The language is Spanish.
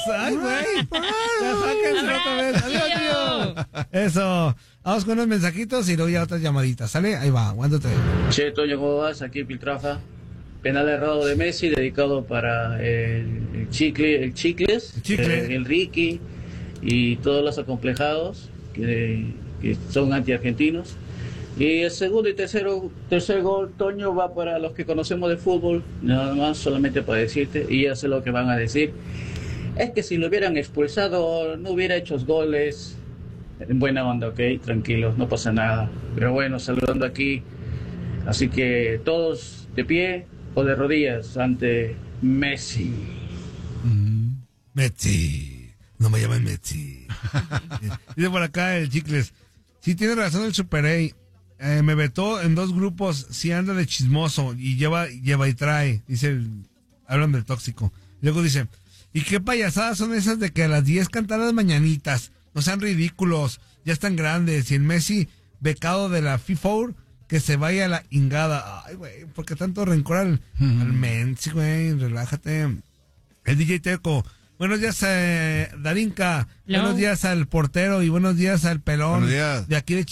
Ay, güey. Ya sáquense otra vez. Adiós, tío. Eso. Vamos con unos mensajitos y luego ya otras llamaditas. ¿Sale? Ahí va. Aguántate. Che, Toño, ¿cómo vas? Aquí Piltrafa. Penal errado de Messi, dedicado para el Chicles, el Ricky y todos los acomplejados que son anti-argentinos. Y el segundo y tercer gol, Toño, va para los que conocemos de fútbol, nada más, solamente para decirte, y ya sé lo que van a decir. Es que si lo hubieran expulsado, no hubiera hecho goles. En buena onda, ok, tranquilos, no pasa nada. Pero bueno, saludando aquí. Así que todos de pie o de rodillas ante Messi. Messi. No me llamen Messi. Dice por acá el Chicles. Sí, tiene razón el Super A. Me vetó en 2 grupos. Sí, anda de chismoso y lleva y trae. Dice, hablan del tóxico. Luego dice, ¿y qué payasadas son esas de que a las 10 cantan las mañanitas? No sean ridículos, ya están grandes. Y el Messi, becado de la FIFA, que se vaya a la ingada. Ay, güey, ¿por qué tanto rencor al Messi, güey? Relájate. El DJ Teco. Buenos días, Darinka. Hello. Buenos días al portero y buenos días al pelón. Buenos días. De aquí de